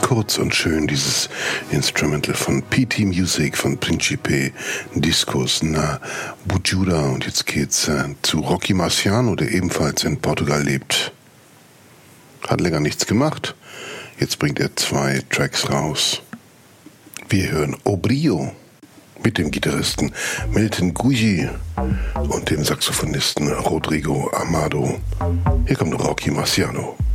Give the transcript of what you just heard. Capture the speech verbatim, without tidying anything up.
kurz und schön, dieses Instrumental von P T Music, von Principe Discos na Bujuda. Und jetzt geht's äh, zu Rocky Marciano, der ebenfalls in Portugal lebt. Hat länger nichts gemacht. Jetzt bringt er zwei Tracks raus. Wir hören Obrio mit dem Gitarristen Milton Guigi und dem Saxophonisten Rodrigo Amado. Hier kommt Rocky Marciano.